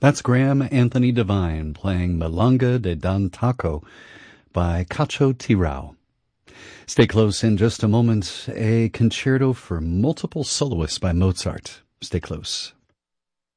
That's Graham Anthony Devine playing Milonga de Dan Taco by Cacho Tirao. Stay close. In just a moment, a concerto for multiple soloists by Mozart. Stay close.